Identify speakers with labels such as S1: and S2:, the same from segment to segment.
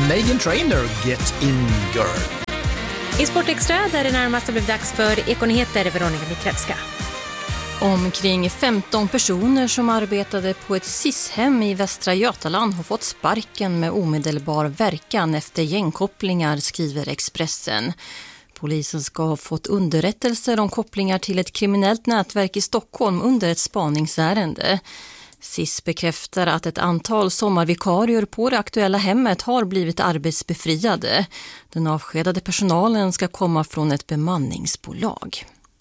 S1: Meghan Trainor, Get In Girl.
S2: I Sport Extra där det närmast har blivit dags för Ekonyheter, Veronica Mikrevska.
S3: Omkring 15 personer som arbetade på ett SIS-hem i Västra Götaland har fått sparken med omedelbar verkan efter gängkopplingar, skriver Expressen. Polisen ska ha fått underrättelser om kopplingar till ett kriminellt nätverk i Stockholm under ett spaningsärende. SIS bekräftar att ett antal sommarvikarier på det aktuella hemmet har blivit arbetsbefriade. Den avskedade personalen ska komma från ett bemanningsbolag.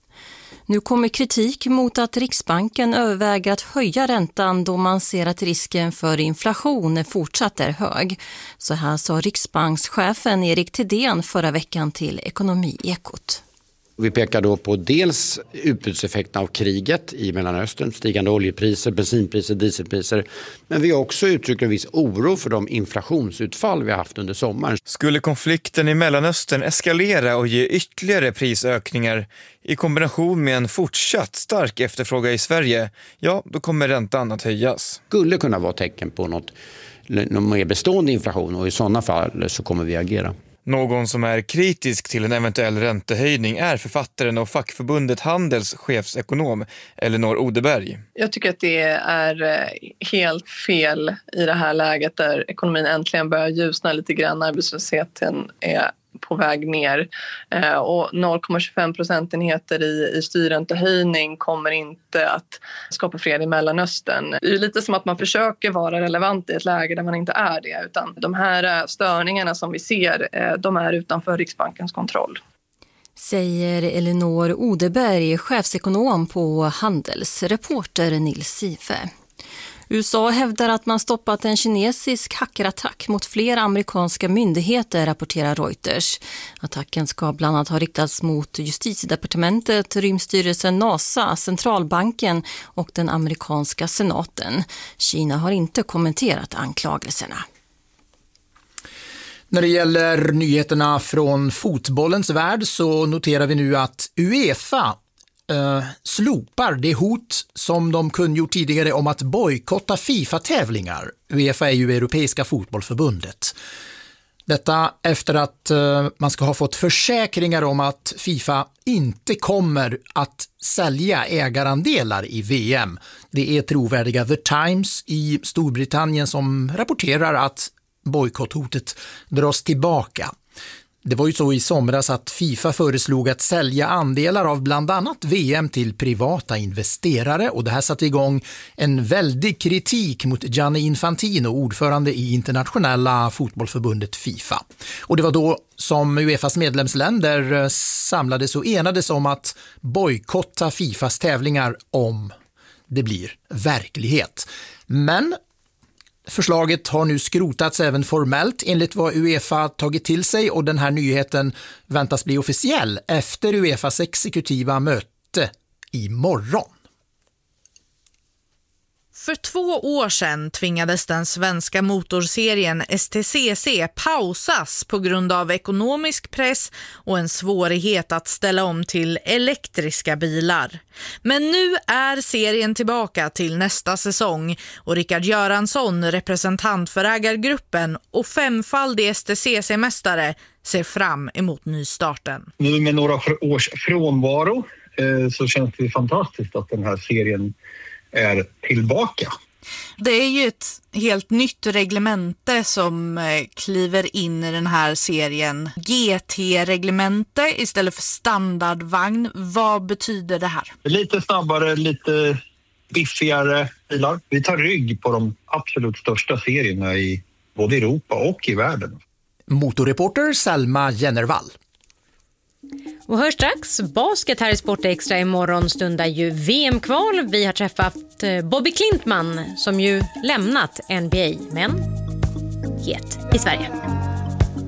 S3: Nu kommer kritik mot att Riksbanken överväger att höja räntan då man ser att risken för inflation fortsatt är hög. Så här sa Riksbankschefen Erik Thedéen förra veckan till Ekonomiekot.
S4: Vi pekar då på dels utbudseffekten av kriget i Mellanöstern, stigande oljepriser, bensinpriser, dieselpriser. Men vi har också uttryckt en viss oro för de inflationsutfall vi har haft under sommaren.
S5: Skulle konflikten i Mellanöstern eskalera och ge ytterligare prisökningar i kombination med en fortsatt stark efterfrågan i Sverige, ja, då kommer räntan att höjas.
S4: Skulle kunna vara tecken på någon mer bestående inflation, och i sådana fall så kommer vi agera.
S5: Någon som är kritisk till en eventuell räntehöjning är författaren och fackförbundet Handels chefsekonom Elinor Odeberg.
S6: Jag tycker att det är helt fel i det här läget där ekonomin äntligen börjar ljusna lite grann. Arbetslösheten är på väg ner och 0,25 procentenheter i styrräntehöjning kommer inte att skapa fred i Mellanöstern. Det är lite som att man försöker vara relevant i ett läge där man inte är det, utan de här störningarna som vi ser, de är utanför Riksbankens kontroll.
S3: Säger Elinor Odeberg, chefsekonom på Handels, reporter Nils Sive. USA hävdar att man stoppat en kinesisk hackerattack mot flera amerikanska myndigheter, rapporterar Reuters. Attacken ska bland annat ha riktats mot Justitiedepartementet, Rymdstyrelsen, NASA, Centralbanken och den amerikanska senaten. Kina har inte kommenterat anklagelserna.
S1: När det gäller nyheterna från fotbollens värld så noterar vi nu att UEFA slopar det hot som de kungjort tidigare om att bojkotta FIFA-tävlingar. UEFA är ju Europeiska fotbollförbundet. Detta efter att man ska ha fått försäkringar om att FIFA inte kommer att sälja ägarandelar i VM. Det är trovärdiga The Times i Storbritannien som rapporterar att bojkotthotet dras tillbaka. Det var ju så i somras att FIFA föreslog att sälja andelar av bland annat VM till privata investerare, och det här satte igång en väldig kritik mot Gianni Infantino, ordförande i internationella fotbollsförbundet FIFA. Och det var då som UEFAs medlemsländer samlades och enades om att bojkotta FIFAs tävlingar om det blir verklighet. Men förslaget har nu skrotats även formellt enligt vad UEFA tagit till sig, och den här nyheten väntas bli officiell efter UEFAs exekutiva möte imorgon.
S7: För 2 år sedan tvingades den svenska motorserien STCC pausas på grund av ekonomisk press och en svårighet att ställa om till elektriska bilar. Men nu är serien tillbaka till nästa säsong och Rickard Göransson, representant för ägargruppen och 5-faldig STCC-mästare, ser fram emot nystarten.
S8: Nu med några års frånvaro så känns det fantastiskt att den här serien är tillbaka.
S7: Det är ju ett helt nytt reglemente som kliver in i den här serien. GT-reglemente istället för standardvagn. Vad betyder det här?
S8: Lite snabbare, lite biffigare bilar. Vi tar rygg på de absolut största serierna i både Europa och i världen.
S1: Motorreporter Selma Jennervall.
S2: Och hör strax, basket här i Sport Extra. Imorgon stundar ju VM-kval. Vi har träffat Bobby Klintman som ju lämnat NBA, men het i Sverige.